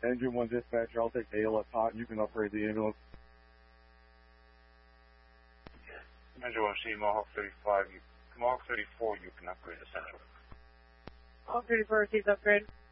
Engine 1 dispatcher, I'll take the ALF hot and you can upgrade the ambulance. Engine 1C, Mohawk 35, Mohawk 34, you can upgrade the central. Mohawk 34 receives upgrade.